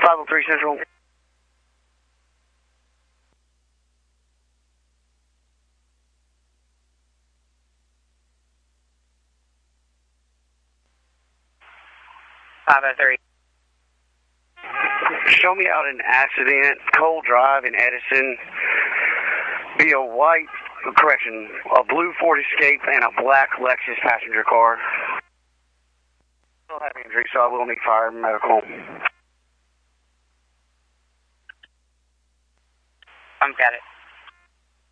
503 Central. Show me out an accident, Cold Drive in Edison. Be a a blue Ford Escape and a black Lexus passenger car. Still have injury, so I will need fire and medical. Got it.